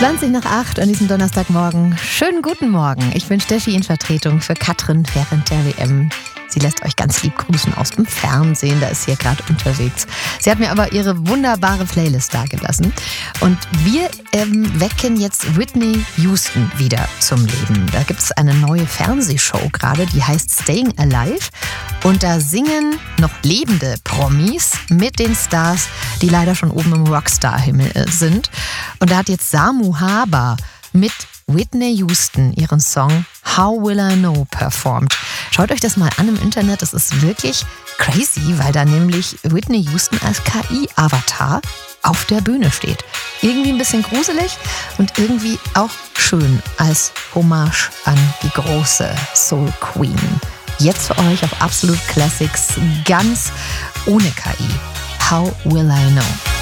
7:20 an diesem Donnerstagmorgen. Schönen guten Morgen. Ich bin Steffi in Vertretung für Katrin während der WM. Sie lässt euch ganz lieb grüßen aus dem Fernsehen, da ist sie ja gerade unterwegs. Sie hat mir aber ihre wunderbare Playlist dagelassen. Und wir wecken jetzt Whitney Houston wieder zum Leben. Da gibt es eine neue Fernsehshow gerade, die heißt Staying Alive. Und da singen noch lebende Promis mit den Stars, die leider schon oben im Rockstar-Himmel sind. Und da hat jetzt Samu Haber mit Whitney Houston ihren Song How Will I Know performt. Schaut euch das mal an im Internet, das ist wirklich crazy, weil da nämlich Whitney Houston als KI-Avatar auf der Bühne steht. Irgendwie ein bisschen gruselig und irgendwie auch schön als Hommage an die große Soul Queen. Jetzt für euch auf Absolute Classics, ganz ohne KI. How Will I Know?